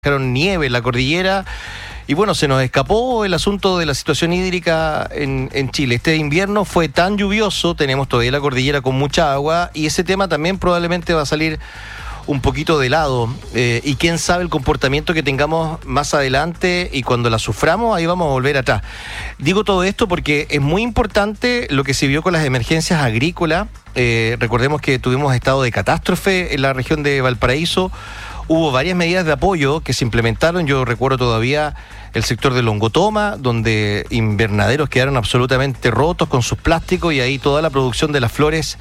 Dejaron nieve en la cordillera y bueno, se nos escapó el asunto de la situación hídrica en Chile. Este invierno fue tan lluvioso, tenemos todavía la cordillera con mucha agua y ese tema también probablemente va a salir un poquito de lado y quién sabe el comportamiento que tengamos más adelante y cuando la suframos ahí vamos a volver atrás. Digo todo esto porque es muy importante lo que se vio con las emergencias agrícolas. Recordemos que tuvimos estado de catástrofe en la región de Valparaíso. Hubo varias medidas de apoyo que se implementaron. Yo recuerdo todavía el sector de Longotoma, donde invernaderos quedaron absolutamente rotos con sus plásticos y ahí toda la producción de las flores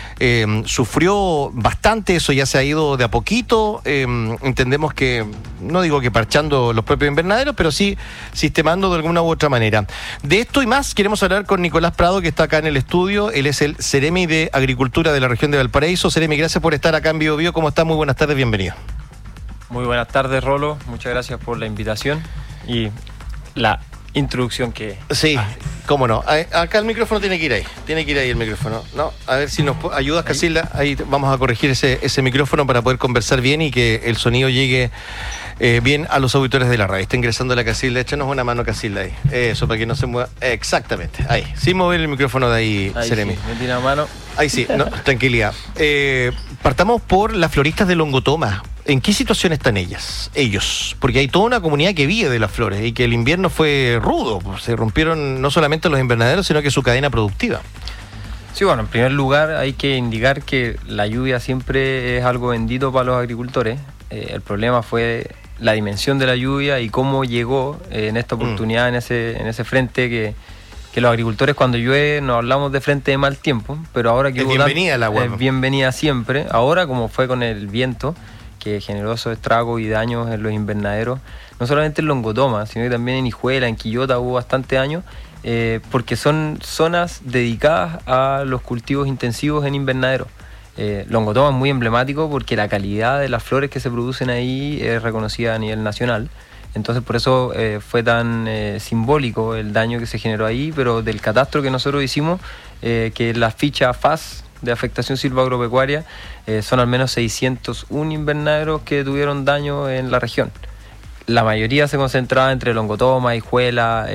sufrió bastante. Eso ya se ha ido de a poquito. Entendemos que, no digo que parchando los propios invernaderos, pero sí sistemando de alguna u otra manera. De esto y más queremos hablar con Nicolás Prado, que está acá en el estudio. Él es el Seremi de Agricultura de la región de Valparaíso. Seremi, gracias por estar acá en Bio Bio. ¿Cómo está? Muy buenas tardes, bienvenido. Muy buenas tardes, Rolo. Muchas gracias por la invitación y la introducción que... Sí, cómo no. Acá el micrófono tiene que ir ahí. Tiene que ir ahí el micrófono. No, a ver si nos ayudas, Casilda. Ahí vamos a corregir ese micrófono para poder conversar bien y que el sonido llegue bien a los auditores de la radio. Está ingresando la Casilda. Échanos una mano, Casilda, ahí. Eso, para que no se mueva. Exactamente, ahí. Sin mover el micrófono de ahí, Seremi. Sí, me tira mano. Ahí sí, no, tranquilidad. Partamos por las floristas de Longotoma. ¿En qué situación están ellos? Porque hay toda una comunidad que vive de las flores y que el invierno fue rudo. Se rompieron no solamente los invernaderos, sino que su cadena productiva. Sí, bueno, en primer lugar hay que indicar que la lluvia siempre es algo bendito para los agricultores. El problema fue la dimensión de la lluvia y cómo llegó en esta oportunidad, en ese frente que los agricultores cuando llueve nos hablamos de frente de mal tiempo, pero ahora que es bienvenida el agua. Es bienvenida siempre. Ahora, como fue con el viento, que generó esos estragos y daños en los invernaderos, no solamente en Longotoma, sino que también en Hijuela, en Quillota hubo bastante daño, porque son zonas dedicadas a los cultivos intensivos en invernaderos. Longotoma es muy emblemático porque la calidad de las flores que se producen ahí es reconocida a nivel nacional. Entonces por eso fue tan simbólico el daño que se generó ahí, pero del catastro que nosotros hicimos, que la ficha FAS de afectación silvagropecuaria, son al menos 601 invernaderos que tuvieron daño en la región. La mayoría se concentraba entre Longotoma, Hijuela,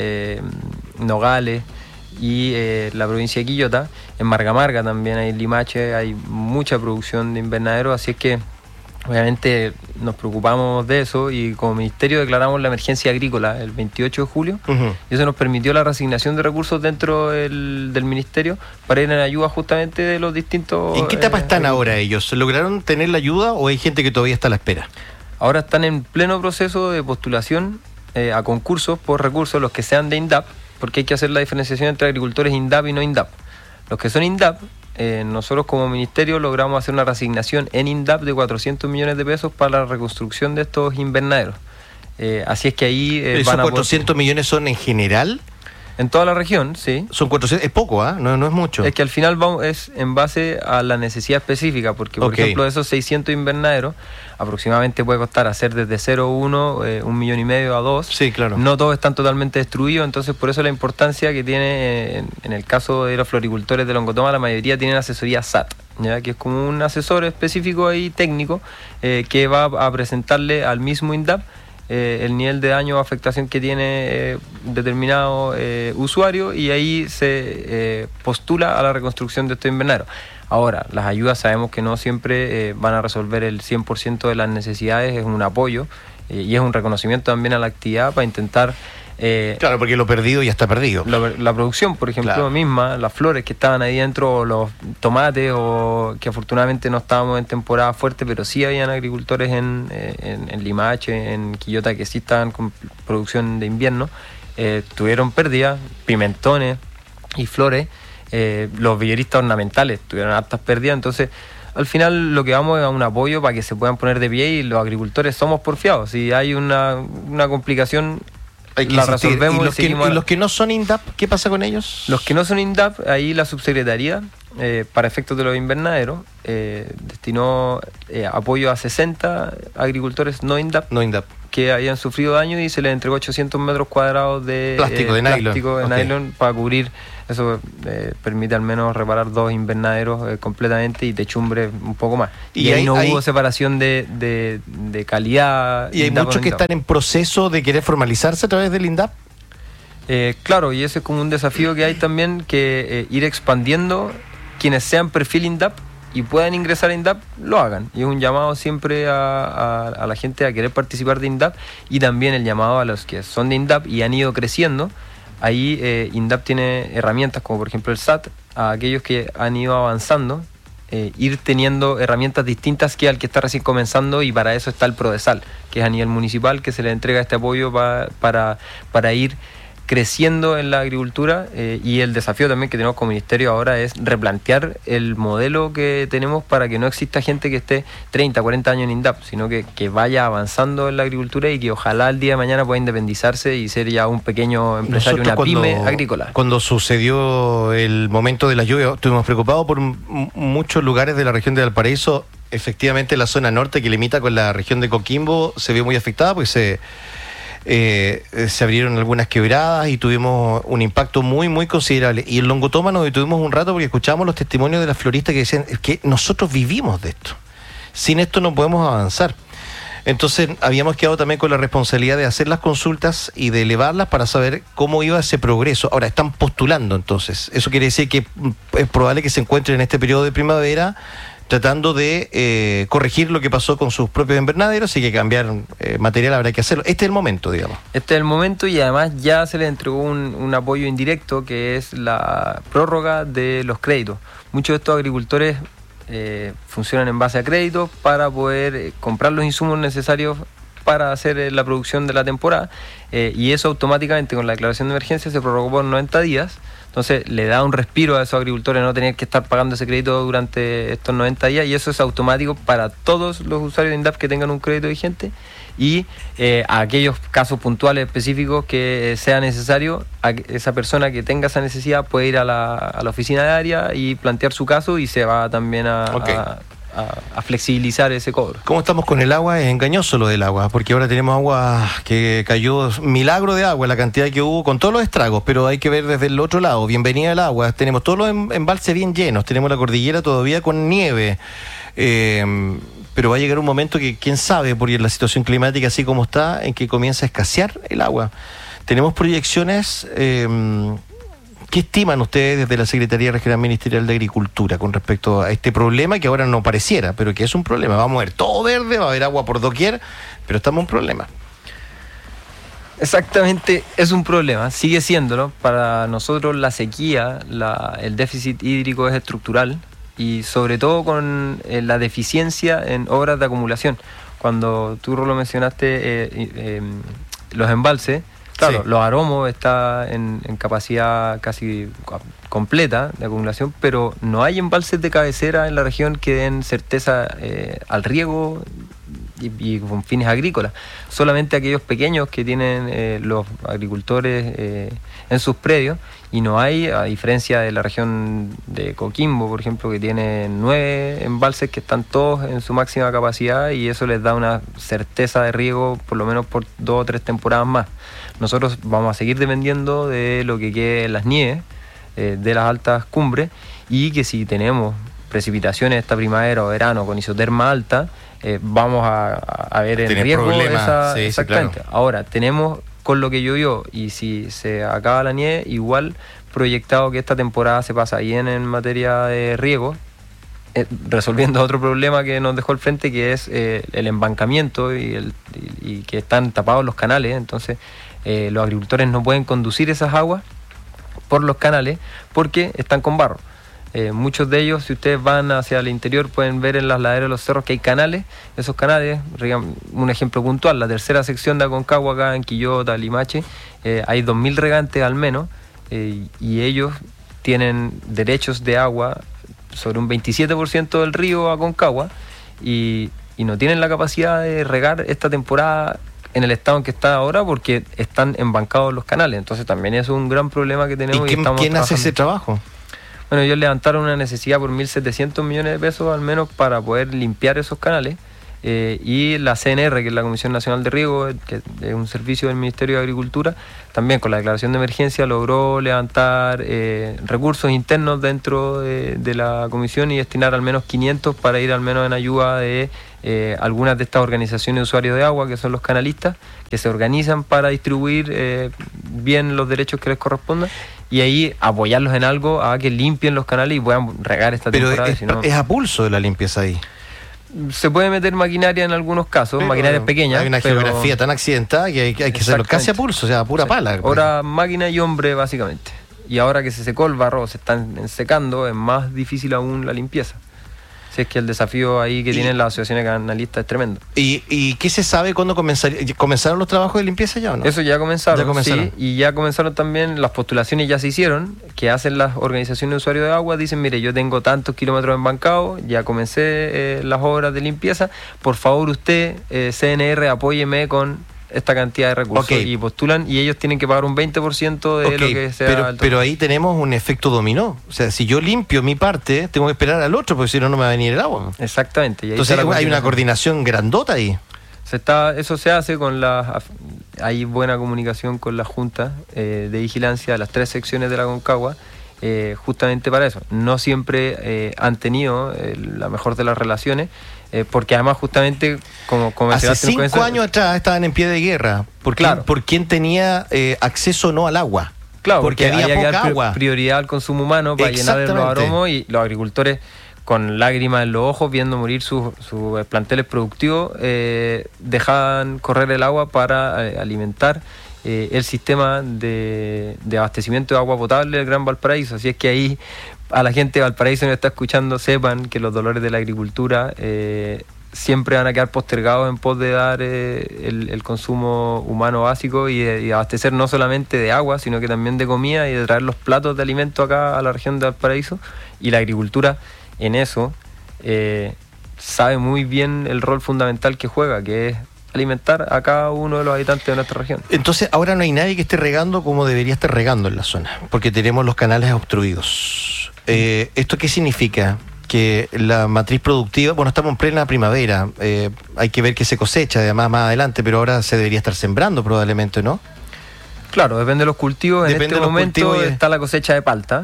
Nogales y la provincia de Quillota. En Marga Marga también hay Limache, hay mucha producción de invernaderos, así es que obviamente nos preocupamos de eso y como ministerio declaramos la emergencia agrícola el 28 de julio y eso nos permitió la reasignación de recursos dentro del ministerio para ir en ayuda justamente de los distintos... ¿En qué etapa están ahora ellos? ¿Lograron tener la ayuda o hay gente que todavía está a la espera? Ahora están en pleno proceso de postulación a concursos por recursos, los que sean de INDAP, porque hay que hacer la diferenciación entre agricultores INDAP y no INDAP. Los que son INDAP, nosotros como ministerio logramos hacer una reasignación en INDAP de 400 millones de pesos para la reconstrucción de estos invernaderos. Así es que ahí ¿esos 400 millones son en general? En toda la región, sí. Son 400, es poco, ¿ah? No es mucho. Es que al final es en base a la necesidad específica, porque por ejemplo de esos 600 invernaderos, aproximadamente puede costar hacer desde 0,1, 1,5 millones a 2. Sí, claro. No todos están totalmente destruidos, entonces por eso la importancia que tiene, en el caso de los floricultores de Longotoma, la mayoría tienen asesoría SAT, ¿ya? Que es como un asesor específico ahí técnico que va a presentarle al mismo INDAP el nivel de daño o afectación que tiene determinado usuario y ahí se postula a la reconstrucción de estos invernaderos. Ahora, las ayudas sabemos que no siempre van a resolver el 100% de las necesidades, es un apoyo y es un reconocimiento también a la actividad para intentar... claro, porque lo perdido ya está perdido. La producción, por ejemplo, claro, misma, las flores que estaban ahí dentro, los tomates, o que afortunadamente no estábamos en temporada fuerte, pero sí habían agricultores en Limache, en Quillota, que sí estaban con producción de invierno, tuvieron pérdidas, pimentones y flores. Los villeristas ornamentales tuvieron hartas pérdidas, entonces al final lo que vamos es a un apoyo para que se puedan poner de pie y los agricultores somos porfiados. Si hay una complicación, la resolvemos. ¿Y los que no son INDAP, qué pasa con ellos? Los que no son INDAP, ahí la subsecretaría, para efectos de los invernaderos, destinó apoyo a 60 agricultores no INDAP. No INDAP. que habían sufrido daño y se les entregó 800 metros cuadrados de plástico de nylon para cubrir. Eso permite al menos reparar 2 invernaderos completamente y techumbre un poco más. Y ahí no hubo separación de calidad. ¿Y hay muchos que están en proceso de querer formalizarse a través del INDAP? Claro, y ese es como un desafío que hay también, que ir expandiendo quienes sean perfil INDAP y puedan ingresar a INDAP, lo hagan. Y es un llamado siempre a la gente a querer participar de INDAP, y también el llamado a los que son de INDAP y han ido creciendo. Ahí INDAP tiene herramientas como por ejemplo el SAT, a aquellos que han ido avanzando, ir teniendo herramientas distintas que al que está recién comenzando, y para eso está el PRODESAL, que es a nivel municipal, que se le entrega este apoyo para ir creciendo en la agricultura, y el desafío también que tenemos como ministerio ahora es replantear el modelo que tenemos para que no exista gente que esté 30, 40 años en INDAP, sino que vaya avanzando en la agricultura y que ojalá el día de mañana pueda independizarse y ser ya un pequeño empresario, una pyme agrícola. Cuando sucedió el momento de la lluvia, estuvimos preocupados por muchos lugares de la región de Valparaíso. Efectivamente, la zona norte que limita con la región de Coquimbo se vio muy afectada porque se abrieron algunas quebradas y tuvimos un impacto muy, muy considerable. Y en Longotoma nos detuvimos un rato porque escuchábamos los testimonios de las floristas que decían: es que nosotros vivimos de esto, sin esto no podemos avanzar. Entonces habíamos quedado también con la responsabilidad de hacer las consultas y de elevarlas para saber cómo iba ese progreso. Ahora están postulando, entonces eso quiere decir que es probable que se encuentren en este periodo de primavera tratando de corregir lo que pasó con sus propios invernaderos, y que cambiar material habrá que hacerlo. Este es el momento, digamos. Este es el momento, y además ya se les entregó un apoyo indirecto, que es la prórroga de los créditos. Muchos de estos agricultores funcionan en base a créditos para poder comprar los insumos necesarios para hacer la producción de la temporada, y eso automáticamente con la declaración de emergencia se prorrogó por 90 días. Entonces le da un respiro a esos agricultores no tener que estar pagando ese crédito durante estos 90 días, y eso es automático para todos los usuarios de INDAP que tengan un crédito vigente, y a aquellos casos puntuales específicos que sea necesario, esa persona que tenga esa necesidad puede ir a la oficina de área y plantear su caso, y se va también a flexibilizar ese cobro. ¿Cómo estamos con el agua? Es engañoso lo del agua, porque ahora tenemos agua que cayó, milagro de agua, la cantidad que hubo, con todos los estragos, pero hay que ver desde el otro lado. Bienvenida al agua, tenemos todos los embalses bien llenos, tenemos la cordillera todavía con nieve, pero va a llegar un momento que, quién sabe, por la situación climática así como está, en que comienza a escasear el agua. Tenemos proyecciones. ¿Qué estiman ustedes desde la Secretaría Regional Ministerial de Agricultura con respecto a este problema que ahora no pareciera, pero que es un problema? Vamos a ver todo verde, va a haber agua por doquier, pero estamos en un problema. Exactamente, es un problema, sigue siéndolo. Para nosotros la sequía, el déficit hídrico es estructural, y sobre todo con la deficiencia en obras de acumulación. Cuando tú lo mencionaste, los embalses, claro, sí. Los Aromos está en capacidad casi completa de acumulación, pero no hay embalses de cabecera en la región que den certeza al riego y con fines agrícolas. Solamente aquellos pequeños que tienen los agricultores en sus predios, y no hay, a diferencia de la región de Coquimbo, por ejemplo, que tiene 9 embalses que están todos en su máxima capacidad, y eso les da una certeza de riego por lo menos por 2 o 3 temporadas más. Nosotros vamos a seguir dependiendo de lo que quede en las nieves, de las altas cumbres, y que si tenemos precipitaciones esta primavera o verano con isoterma alta, vamos a ver en riesgo esa, exactamente. Sí, claro. Ahora, tenemos con lo que llovió, y si se acaba la nieve, igual proyectado que esta temporada se pasa bien en materia de riego, resolviendo otro problema que nos dejó al frente, que es el embancamiento y que están tapados los canales. Entonces los agricultores no pueden conducir esas aguas por los canales porque están con barro. Muchos de ellos, si ustedes van hacia el interior, pueden ver en las laderas de los cerros que hay canales. Esos canales, un ejemplo puntual, la tercera sección de Aconcagua, acá en Quillota, Limache, hay 2.000 regantes al menos, y ellos tienen derechos de agua sobre un 27% del río Aconcagua, y no tienen la capacidad de regar esta temporada en el estado en que está ahora porque están embancados los canales. Entonces también es un gran problema que tenemos. ¿Y quién hace ese trabajo? Bueno, ellos levantaron una necesidad por 1.700 millones de pesos al menos para poder limpiar esos canales. y la CNR, que es la Comisión Nacional de Riego, que es un servicio del Ministerio de Agricultura, también con la declaración de emergencia logró levantar recursos internos dentro de la comisión y destinar al menos 500 para ir al menos en ayuda de algunas de estas organizaciones de usuarios de agua, que son los canalistas, que se organizan para distribuir bien los derechos que les correspondan, y ahí apoyarlos en algo a que limpien los canales y puedan regar esta temporada. Pero es a pulso de la limpieza ahí. Se puede meter maquinaria en algunos casos, maquinarias pequeñas. Hay una geografía tan accidentada que hay que hacerlo casi a pulso, o sea, a pura pala. Ahora máquina y hombre, básicamente. Y ahora que se secó el barro, se están secando, es más difícil aún la limpieza. Si es que el desafío ahí que tienen las asociaciones canalistas es tremendo. ¿Y qué se sabe cuándo comenzaron los trabajos de limpieza ya o no? Eso ya comenzaron. Sí, y ya comenzaron también, las postulaciones ya se hicieron, que hacen las organizaciones de usuarios de agua, dicen, mire, yo tengo tantos kilómetros embancados, ya comencé las obras de limpieza, por favor usted, CNR, apóyeme con esta cantidad de recursos, y postulan, y ellos tienen que pagar un 20% de lo que sea. Pero ahí tenemos un efecto dominó. O sea, si yo limpio mi parte, tengo que esperar al otro, porque si no, no me va a venir el agua. Exactamente. Y ahí entonces hay una coordinación grandota ahí. Eso se hace con hay buena comunicación con la Junta de Vigilancia de las 3 secciones de la Concagua, justamente para eso. No siempre han tenido la mejor de las relaciones, porque además justamente como hace 5 años atrás estaban en pie de guerra por quién tenía acceso o no al agua. Claro, porque había poca agua, prioridad al consumo humano para llenar los aromos, y los agricultores con lágrimas en los ojos viendo morir sus planteles productivos dejaban correr el agua para alimentar el sistema de abastecimiento de agua potable del Gran Valparaíso. Así es que ahí, a la gente de Valparaíso que nos está escuchando, sepan que los dolores de la agricultura siempre van a quedar postergados en pos de dar el consumo humano básico y abastecer no solamente de agua, sino que también de comida y de traer los platos de alimento acá a la región de Valparaíso. Y la agricultura en eso sabe muy bien el rol fundamental que juega, que es alimentar a cada uno de los habitantes de nuestra región. Entonces ahora no hay nadie que esté regando como debería estar regando en la zona, porque tenemos los canales obstruidos. ¿Esto qué significa? Que la matriz productiva, bueno, estamos en plena primavera, hay que ver qué se cosecha además más adelante, pero ahora se debería estar sembrando probablemente, ¿no? Claro, depende de los cultivos. En este momento está la cosecha de palta,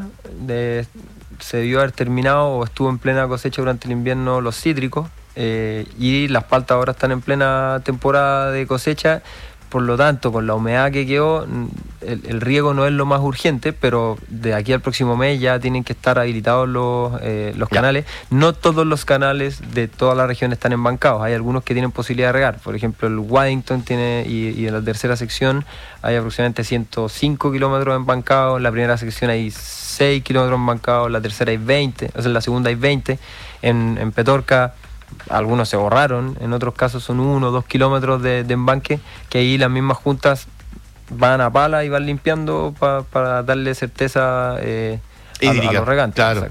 se debió haber terminado o estuvo en plena cosecha durante el invierno los cítricos, y las paltas ahora están en plena temporada de cosecha. Por lo tanto, con la humedad que quedó, el riego no es lo más urgente, pero de aquí al próximo mes ya tienen que estar habilitados los canales. No todos los canales de toda la región están embancados, hay algunos que tienen posibilidad de regar. Por ejemplo, el Waddington tiene, y en la tercera sección hay aproximadamente 105 kilómetros embancados, en la primera sección hay 6 kilómetros embancados, en la tercera hay 20, o sea, en la segunda hay 20, en Petorca algunos se borraron, en otros casos son 1 o 2 kilómetros de embanque, que ahí las mismas juntas van a pala y van limpiando para darle certeza a los regantes. Claro.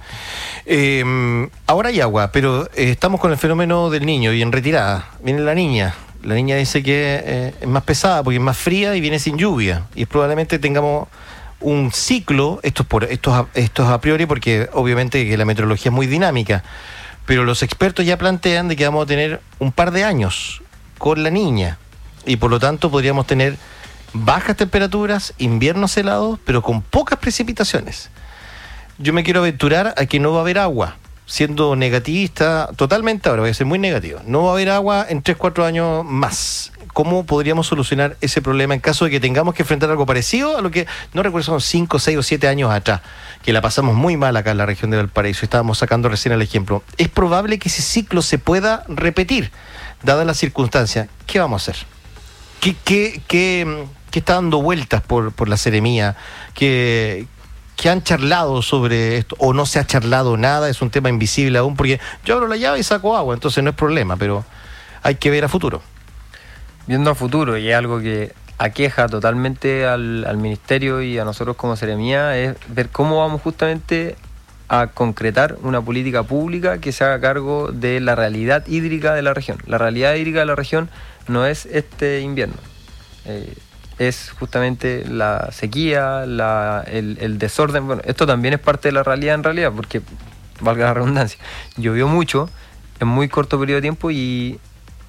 Ahora hay agua, pero estamos con el fenómeno del niño y en retirada. Viene la niña. La niña dice que es más pesada porque es más fría y viene sin lluvia. Y probablemente tengamos un ciclo, esto es a priori porque obviamente que la meteorología es muy dinámica, pero los expertos ya plantean de que vamos a tener un par de años con la niña y por lo tanto podríamos tener bajas temperaturas, inviernos helados, pero con pocas precipitaciones. Yo me quiero aventurar a que no va a haber agua, siendo negativista totalmente, ahora voy a ser muy negativo, no va a haber agua en 3-4 años más. ¿Cómo podríamos solucionar ese problema en caso de que tengamos que enfrentar algo parecido a lo que, no recuerdo, son 5, 6 o 7 años atrás, que la pasamos muy mal acá en la región de Valparaíso, estábamos sacando recién el ejemplo? Es probable que ese ciclo se pueda repetir, dadas las circunstancias. ¿Qué vamos a hacer? ¿Qué está dando vueltas por la seremía? ¿Qué han charlado sobre esto? ¿O no se ha charlado nada? Es un tema invisible aún, porque yo abro la llave y saco agua, entonces no es problema, pero hay que ver a futuro. Viendo a futuro, y es algo que aqueja totalmente al Ministerio y a nosotros como Seremía, es ver cómo vamos justamente a concretar una política pública que se haga cargo de la realidad hídrica de la región. La realidad hídrica de la región no es este invierno, es justamente la sequía, el desorden. Bueno, esto también es parte de la realidad en realidad, porque, valga la redundancia, llovió mucho en muy corto periodo de tiempo y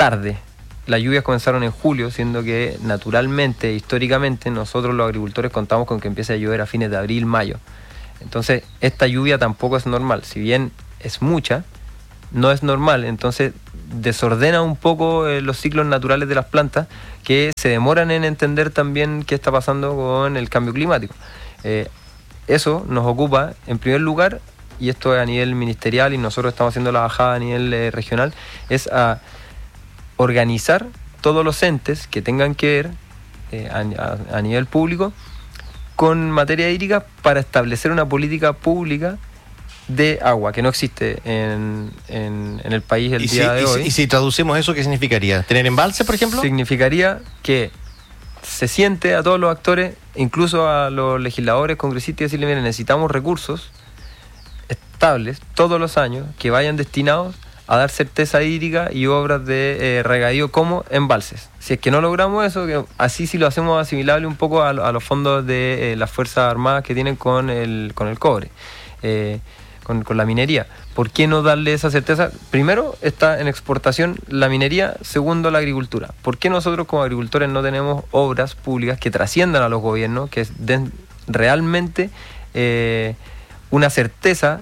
tarde. Las lluvias comenzaron en julio, siendo que naturalmente, históricamente, nosotros los agricultores contamos con que empiece a llover a fines de abril, mayo. Entonces, esta lluvia tampoco es normal. Si bien es mucha, no es normal. Entonces, desordena un poco los ciclos naturales de las plantas, que se demoran en entender también qué está pasando con el cambio climático. Eso nos ocupa, en primer lugar, y esto es a nivel ministerial, y nosotros estamos haciendo la bajada a nivel regional, es a organizar todos los entes que tengan que ver a nivel público con materia hídrica para establecer una política pública de agua que no existe en el país el día de hoy. ¿Y si traducimos eso, qué significaría? ¿Tener embalse, por ejemplo? Significaría que se siente a todos los actores, incluso a los legisladores, congresistas, y decirle, miren, necesitamos recursos estables todos los años que vayan destinados a dar certeza hídrica y obras de regadío como embalses. Si es que no logramos eso, que así sí lo hacemos asimilable un poco a los fondos de las Fuerzas Armadas que tienen con el cobre, con la minería. ¿Por qué no darle esa certeza? Primero está en exportación la minería, segundo la agricultura. ¿Por qué nosotros como agricultores no tenemos obras públicas que trasciendan a los gobiernos, que den realmente una certeza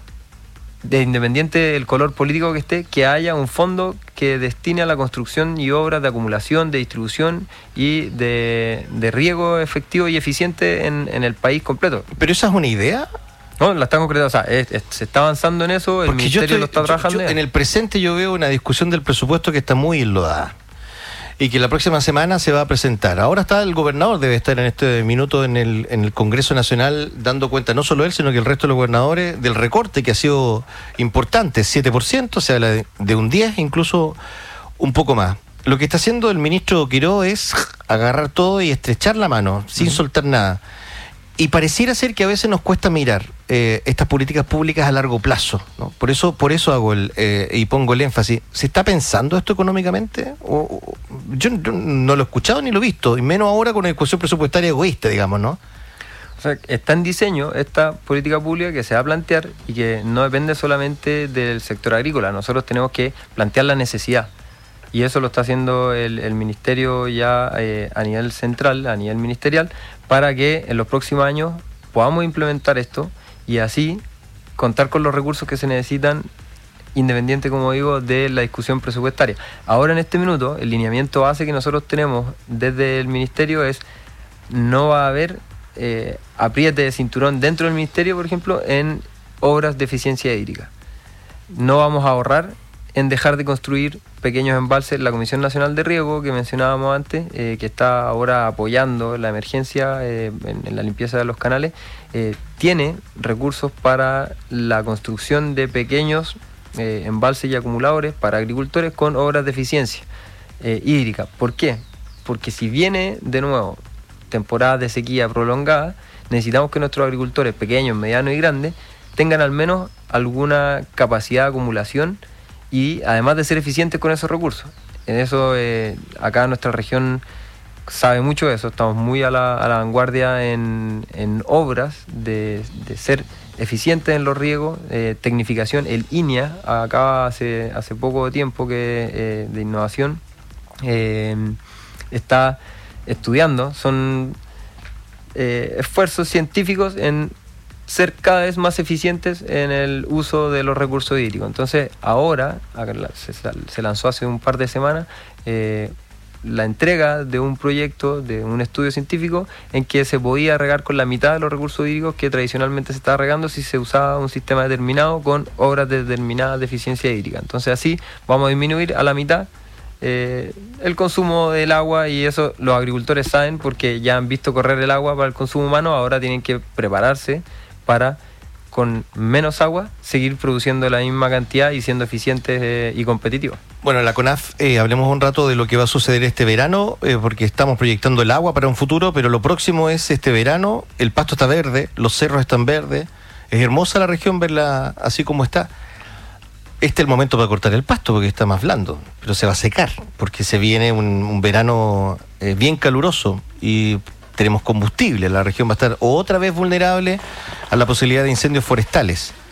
de independiente del color político que esté, que haya un fondo que destine a la construcción y obras de acumulación, de distribución y de riego efectivo y eficiente en el país completo? ¿Pero esa es una idea? No, la está concretando, o sea, se está avanzando en eso, el ministerio lo está trabajando. En el presente yo veo una discusión del presupuesto que está muy enlodada y que la próxima semana se va a presentar. Ahora está el gobernador, debe estar en este minuto en el Congreso Nacional dando cuenta, no solo él, sino que el resto de los gobernadores, del recorte que ha sido importante, 7%, se habla de un 10%, incluso un poco más. Lo que está haciendo el ministro Quiró es agarrar todo y estrechar la mano, sin soltar nada. Y pareciera ser que a veces nos cuesta mirar estas políticas públicas a largo plazo, ¿no? Por eso hago y pongo el énfasis. ¿Se está pensando esto económicamente? Yo no lo he escuchado ni lo he visto, y menos ahora con una discusión presupuestaria egoísta, digamos, ¿no? O sea, está en diseño esta política pública que se va a plantear y que no depende solamente del sector agrícola. Nosotros tenemos que plantear la necesidad. Y eso lo está haciendo el ministerio ya a nivel central, a nivel ministerial, para que en los próximos años podamos implementar esto y así contar con los recursos que se necesitan, independiente, como digo, de la discusión presupuestaria. Ahora, en este minuto, el lineamiento base que nosotros tenemos desde el ministerio es: no va a haber apriete de cinturón dentro del ministerio, por ejemplo, en obras de eficiencia hídrica. No vamos a ahorrar en dejar de construir pequeños embalses. La Comisión Nacional de Riego, que mencionábamos antes, que está ahora apoyando la emergencia en la limpieza de los canales, tiene recursos para la construcción de pequeños embalses y acumuladores para agricultores con obras de eficiencia hídrica. ¿Por qué? Porque si viene de nuevo temporada de sequía prolongada, necesitamos que nuestros agricultores pequeños, medianos y grandes tengan al menos alguna capacidad de acumulación, y además de ser eficientes con esos recursos. En eso, acá nuestra región sabe mucho de eso, estamos muy a la vanguardia en obras de ser eficientes en los riegos, tecnificación. El INIA, acá hace poco tiempo que de innovación, está estudiando, son esfuerzos científicos en ser cada vez más eficientes en el uso de los recursos hídricos. Entonces, ahora, se lanzó hace un par de semanas la entrega de un proyecto, de un estudio científico, en que se podía regar con la mitad de los recursos hídricos que tradicionalmente se estaba regando si se usaba un sistema determinado con obras determinadas de eficiencia hídrica. Entonces, así vamos a disminuir a la mitad el consumo del agua, y eso los agricultores saben porque ya han visto correr el agua para el consumo humano. Ahora tienen que prepararse para, con menos agua, seguir produciendo la misma cantidad y siendo eficientes y competitivos. Bueno, en la CONAF hablemos un rato de lo que va a suceder este verano, porque estamos proyectando el agua para un futuro, pero lo próximo es este verano. El pasto está verde, los cerros están verdes, es hermosa la región verla así como está. Este es el momento para cortar el pasto porque está más blando, pero se va a secar porque se viene un verano bien caluroso y tenemos combustible. La región va a estar otra vez vulnerable a la posibilidad de incendios forestales.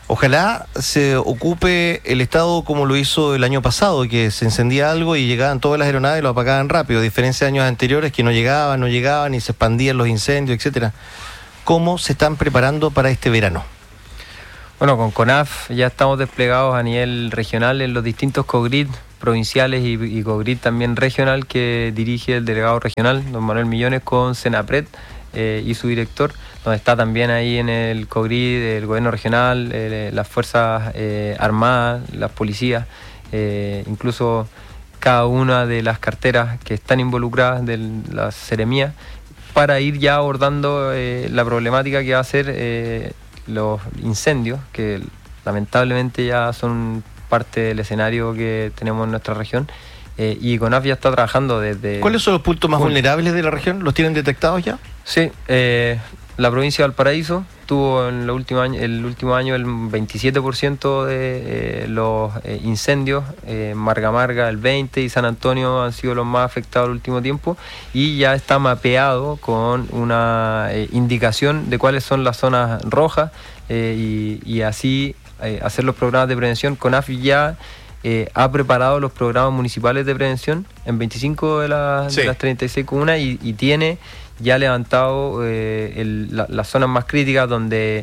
Ojalá se ocupe el Estado como lo hizo el año pasado, que se encendía algo y llegaban todas las aeronaves y lo apagaban rápido, a diferencia de años anteriores que no llegaban y se expandían los incendios, etcétera. ¿Cómo se están preparando para este verano? Bueno, con CONAF ya estamos desplegados a nivel regional en los distintos COGRID provinciales y COGRID también regional que dirige el delegado regional, don Manuel Millones, con Senapred y su director, donde está también ahí en el COGRID el gobierno regional, las fuerzas armadas, las policías, incluso cada una de las carteras que están involucradas de las seremías, para ir ya abordando la problemática que va a ser los incendios, que lamentablemente ya son parte del escenario que tenemos en nuestra región. Y CONAF ya está trabajando desde... ¿Cuáles son los puntos más vulnerables de la región? ¿Los tienen detectados ya? Sí, la provincia de Valparaíso tuvo en el último año el 27% de los incendios, Marga el 20% y San Antonio han sido los más afectados el último tiempo, y ya está mapeado con una indicación de cuáles son las zonas rojas y así hacer los programas de prevención. CONAF ya ha preparado los programas municipales de prevención en 25 de las 36 comunas y tiene ya levantado las zonas más críticas donde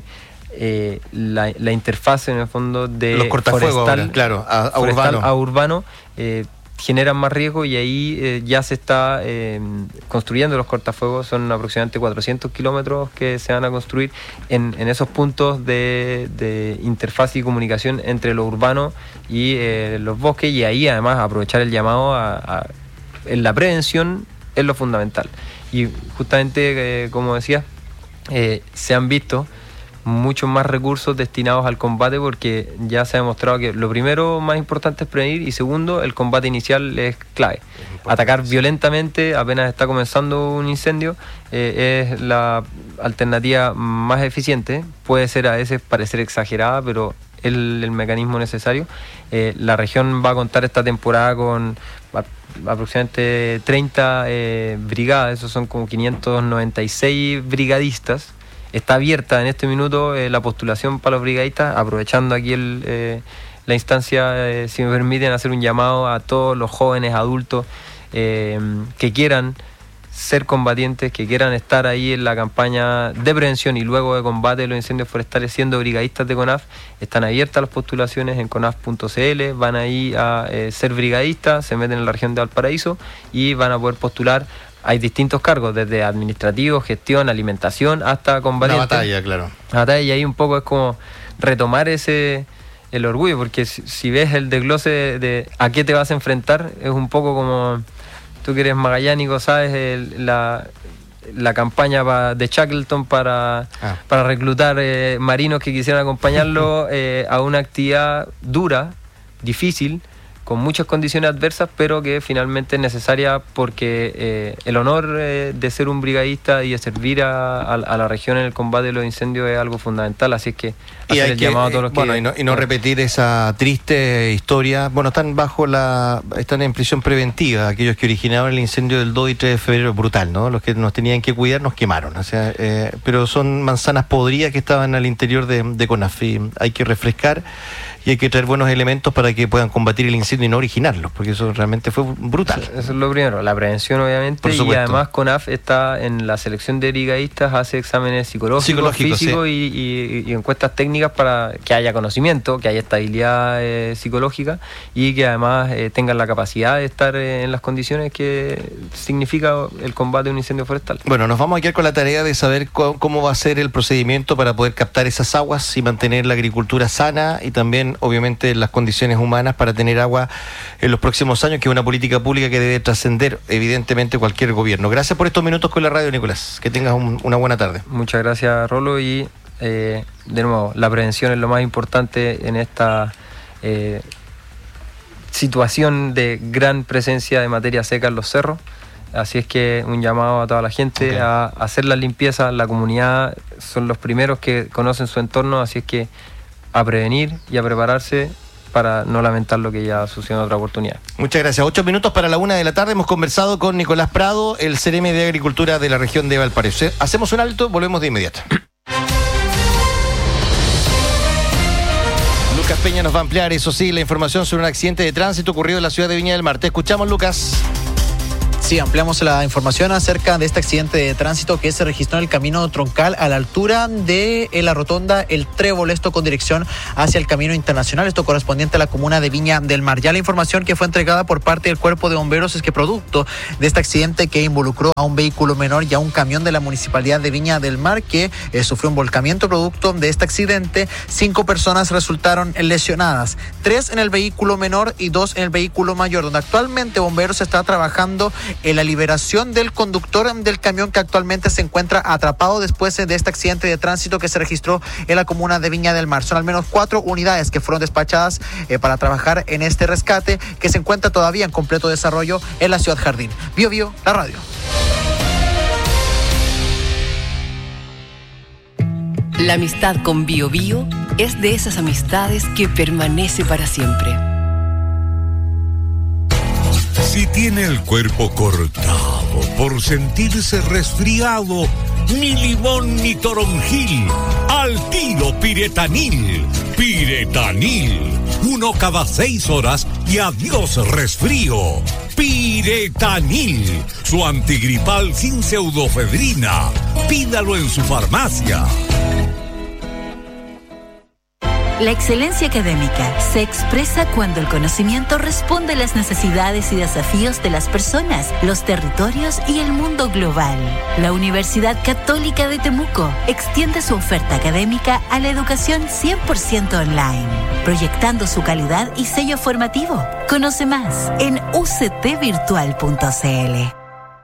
la interfaz en el fondo de los cortafuegos forestal, claro, a urbano generan más riesgo, y ahí ya se está construyendo los cortafuegos. Son aproximadamente 400 kilómetros que se van a construir en esos puntos de interfaz y comunicación entre lo urbano y los bosques, y ahí además aprovechar el llamado en la prevención es lo fundamental. Y justamente, como decía, se han visto muchos más recursos destinados al combate, porque ya se ha demostrado que lo primero más importante es prevenir, y segundo, el combate inicial es clave. Atacar violentamente apenas está comenzando un incendio es la alternativa más eficiente. Puede ser a veces parecer exagerada, pero es el mecanismo necesario. La región va a contar esta temporada con aproximadamente 30 brigadas, esos son como 596 brigadistas. Está abierta en este minuto la postulación para los brigadistas, aprovechando aquí la instancia, si me permiten hacer un llamado a todos los jóvenes adultos que quieran ser combatientes, que quieran estar ahí en la campaña de prevención y luego de combate de los incendios forestales siendo brigadistas de CONAF. Están abiertas las postulaciones en conaf.cl, van ahí a ser brigadistas, se meten en la región de Valparaíso y van a poder postular. Hay distintos cargos, desde administrativo, gestión, alimentación, hasta combatiente. Una batalla, claro. La batalla, y ahí un poco es como retomar el orgullo, porque si ves el desglose de a qué te vas a enfrentar, es un poco como, tú que eres magallánico, sabes, la campaña de Shackleton para reclutar marinos que quisieran acompañarlo a una actividad dura, difícil, con muchas condiciones adversas, pero que finalmente es necesaria, porque el honor de ser un brigadista y de servir a la región en el combate de los incendios es algo fundamental. Así es que hacer el llamado a todos los que... Bueno, y no repetir esa triste historia. Bueno, están en prisión preventiva aquellos que originaron el incendio del 2 y 3 de febrero, brutal, ¿no? Los que nos tenían que cuidar nos quemaron, o sea, pero son manzanas podridas que estaban al interior de CONAF, y hay que refrescar y hay que traer buenos elementos para que puedan combatir el incendio y no originarlos, porque eso realmente fue brutal. Eso es lo primero, la prevención obviamente, y además CONAF está en la selección de brigadistas, hace exámenes psicológicos, físicos, sí, y encuestas técnicas para que haya conocimiento, que haya estabilidad psicológica, y que además tengan la capacidad de estar en las condiciones que significa el combate de un incendio forestal. Bueno, nos vamos a quedar con la tarea de saber cómo va a ser el procedimiento para poder captar esas aguas y mantener la agricultura sana, y también obviamente las condiciones humanas para tener agua en los próximos años, que es una política pública que debe trascender evidentemente cualquier gobierno. Gracias por estos minutos con la radio, Nicolás. Que tengas una buena tarde. Muchas gracias, Rolo, y de nuevo, la prevención es lo más importante en esta situación de gran presencia de materia seca en los cerros. Así es que un llamado a toda la gente a hacer la limpieza. La comunidad son los primeros que conocen su entorno, así es que a prevenir y a prepararse para no lamentar lo que ya sucedió en otra oportunidad. Muchas gracias. 8 minutos para la 1 de la tarde. Hemos conversado con Nicolás Prado, el CRM de Agricultura de la región de Valparaíso. Hacemos un alto, volvemos de inmediato. Peña nos va a ampliar, eso sí, la información sobre un accidente de tránsito ocurrido en la ciudad de Viña del Mar. Te escuchamos, Lucas. Sí, ampliamos la información acerca de este accidente de tránsito que se registró en el camino troncal a la altura de la rotonda El Trébol, esto con dirección hacia el camino internacional, esto correspondiente a la comuna de Viña del Mar. Ya la información que fue entregada por parte del Cuerpo de Bomberos es que producto de este accidente que involucró a un vehículo menor y a un camión de la Municipalidad de Viña del Mar que sufrió un volcamiento producto de este accidente, 5 personas resultaron lesionadas, 3 en el vehículo menor y 2 en el vehículo mayor, donde actualmente Bomberos está trabajando en la liberación del conductor del camión que actualmente se encuentra atrapado después de este accidente de tránsito que se registró en la comuna de Viña del Mar. Son al menos 4 unidades que fueron despachadas para trabajar en este rescate que se encuentra todavía en completo desarrollo en la Ciudad Jardín. Bio Bio, la radio. La amistad con Bio Bio es de esas amistades que permanece para siempre. Si tiene el cuerpo cortado por sentirse resfriado, ni limón ni toronjil, al tiro Piretanil. Piretanil, 1 cada 6 horas y adiós resfrío. Piretanil, su antigripal sin pseudofedrina. Pídalo en su farmacia. La excelencia académica se expresa cuando el conocimiento responde a las necesidades y desafíos de las personas, los territorios y el mundo global. La Universidad Católica de Temuco extiende su oferta académica a la educación 100% online, proyectando su calidad y sello formativo. Conoce más en uctvirtual.cl.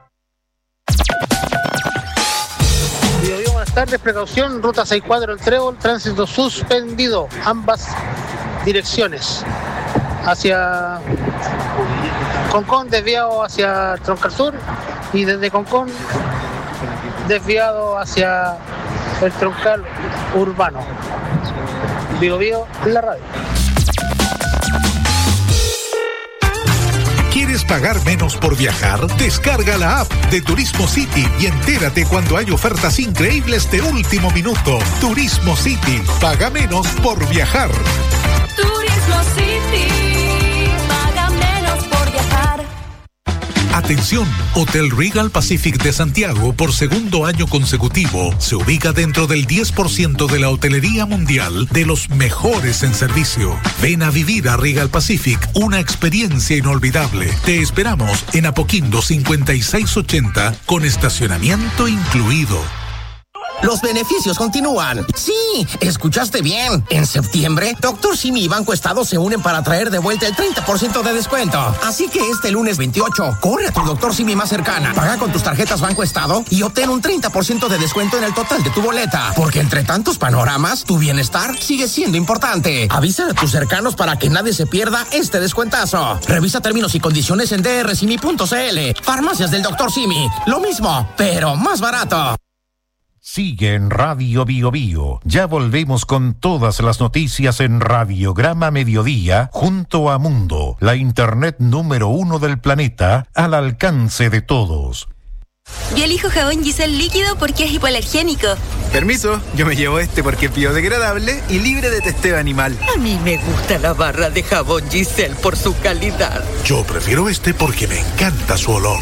Buenas tardes, precaución, ruta 64 El Trébol, tránsito suspendido, ambas direcciones. Hacia Concón, desviado hacia Troncal Sur, y desde Concón, desviado hacia el Troncal Urbano. Bio Bio, la radio. ¿Quieres pagar menos por viajar? Descarga la app de Turismo City y entérate cuando hay ofertas increíbles de último minuto. Turismo City, paga menos por viajar. Turismo City, paga menos por viajar. Atención, Hotel Regal Pacific de Santiago por segundo año consecutivo se ubica dentro del 10% de la hotelería mundial de los mejores en servicio. Ven a vivir a Regal Pacific una experiencia inolvidable. Te esperamos en Apoquindo 5680 con estacionamiento incluido. Los beneficios continúan. Sí, escuchaste bien. En septiembre, Dr. Simi y Banco Estado se unen para traer de vuelta el 30% de descuento. Así que este lunes 28, corre a tu Dr. Simi más cercana, paga con tus tarjetas Banco Estado y obtén un 30% de descuento en el total de tu boleta. Porque entre tantos panoramas, tu bienestar sigue siendo importante. Avisa a tus cercanos para que nadie se pierda este descuentazo. Revisa términos y condiciones en drsimi.cl. Farmacias del Dr. Simi. Lo mismo, pero más barato. Sigue en Radio Bio Bio. Ya volvemos con todas las noticias en Radiograma Mediodía junto a Mundo, la internet número 1 del planeta, al alcance de todos. Yo elijo jabón Giselle líquido porque es hipoalergénico. Permiso, yo me llevo este porque es biodegradable y libre de testeo animal. A mí me gusta la barra de jabón Giselle por su calidad. Yo prefiero este porque me encanta su olor.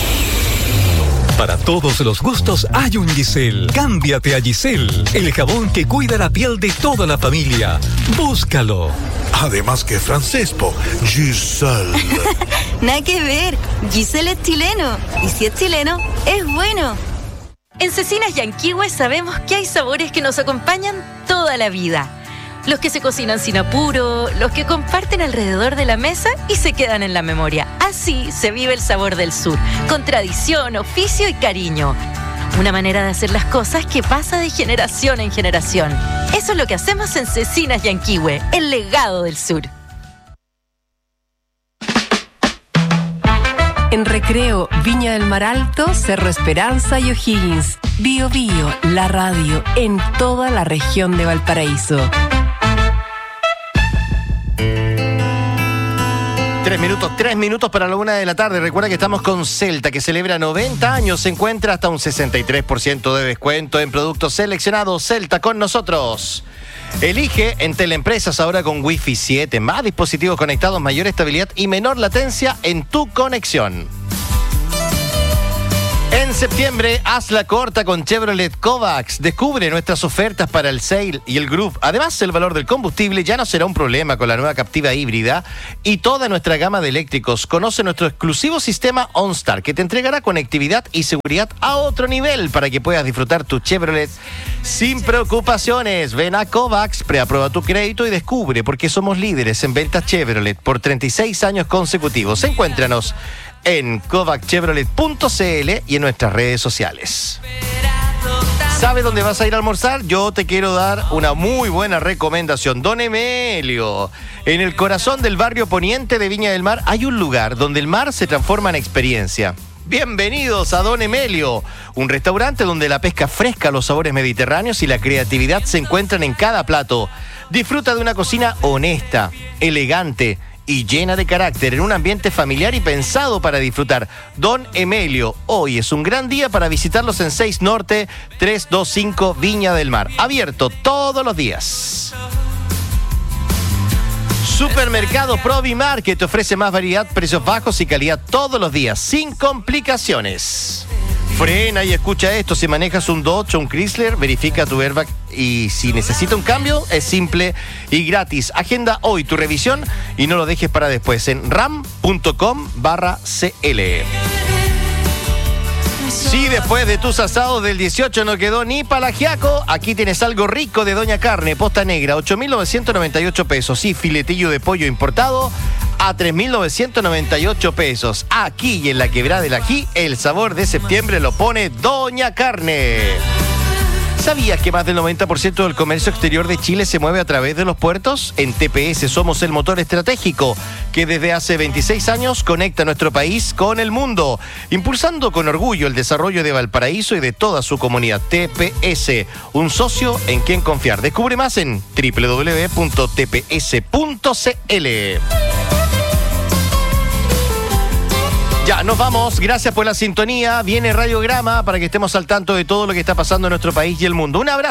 Para todos los gustos hay un Giselle. Cámbiate a Giselle, el jabón que cuida la piel de toda la familia. Búscalo. Además que francés, Giselle. Nada que ver, Giselle es chileno. Y si es chileno, es bueno. En Cecinas Yanquihue sabemos que hay sabores que nos acompañan toda la vida. Los que se cocinan sin apuro, los que comparten alrededor de la mesa y se quedan en la memoria. Así se vive el sabor del sur, con tradición, oficio y cariño. Una manera de hacer las cosas que pasa de generación en generación. Eso es lo que hacemos en Cecinas Yanquihue, el legado del sur. En Recreo, Viña del Mar Alto, Cerro Esperanza y O'Higgins. Bio Bio, la radio en toda la región de Valparaíso. 3 minutos para la 1 de la tarde. Recuerda que estamos con Celta, que celebra 90 años. Se encuentra hasta un 63% de descuento en productos seleccionados. Celta con nosotros. Elige en Teleempresas ahora con Wi-Fi 7, más dispositivos conectados, mayor estabilidad y menor latencia en tu conexión. En septiembre, haz la corta con Chevrolet Kovacs. Descubre nuestras ofertas para el Sail y el Groove. Además, el valor del combustible ya no será un problema con la nueva Captiva híbrida y toda nuestra gama de eléctricos. Conoce nuestro exclusivo sistema OnStar, que te entregará conectividad y seguridad a otro nivel para que puedas disfrutar tu Chevrolet sin preocupaciones. Ven a Kovacs, preaprueba tu crédito y descubre por qué somos líderes en ventas Chevrolet por 36 años consecutivos. Encuéntranos en kovacchevrolet.cl y en nuestras redes sociales. ¿Sabes dónde vas a ir a almorzar? Yo te quiero dar una muy buena recomendación. Don Emelio. En el corazón del barrio poniente de Viña del Mar hay un lugar donde el mar se transforma en experiencia. Bienvenidos a Don Emelio, un restaurante donde la pesca fresca, los sabores mediterráneos y la creatividad se encuentran en cada plato. Disfruta de una cocina honesta, elegante y llena de carácter en un ambiente familiar y pensado para disfrutar. Don Emelio, hoy es un gran día para visitarlos en 6 Norte 325 Viña del Mar. Abierto todos los días. Supermercado Provimar, que te ofrece más variedad, precios bajos y calidad todos los días, sin complicaciones. Frena y escucha esto: si manejas un Dodge o un Chrysler, verifica tu airbag y si necesita un cambio, es simple y gratis. Agenda hoy tu revisión y no lo dejes para después en ram.com/cl. Si después de tus asados del 18 no quedó ni palagiaco, aquí tienes algo rico de Doña Carne, posta negra, 8.998 pesos. Y filetillo de pollo importado a 3.998 pesos. Aquí y en la Quebrada del Ají, el sabor de septiembre lo pone Doña Carne. ¿Sabías que más del 90% del comercio exterior de Chile se mueve a través de los puertos? En TPS somos el motor estratégico que desde hace 26 años conecta nuestro país con el mundo, impulsando con orgullo el desarrollo de Valparaíso y de toda su comunidad. TPS, un socio en quien confiar. Descubre más en www.tps.cl. Ya, nos vamos. Gracias por la sintonía. Viene Radiograma para que estemos al tanto de todo lo que está pasando en nuestro país y el mundo. Un abrazo.